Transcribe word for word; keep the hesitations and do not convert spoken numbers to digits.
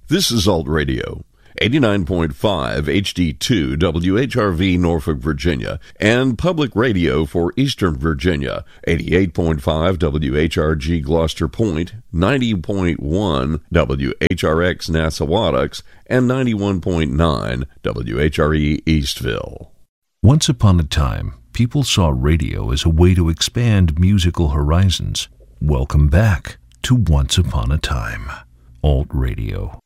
This is Alt Radio, eighty-nine point five H D two W H R V Norfolk, Virginia, and Public Radio for Eastern Virginia, eighty-eight point five W H R G Gloucester Point, ninety point one W H R X Nassawadox, and ninety-one point nine W H R E Eastville. Once upon a time, people saw radio as a way to expand musical horizons. Welcome back to Once Upon a Time, Alt Radio.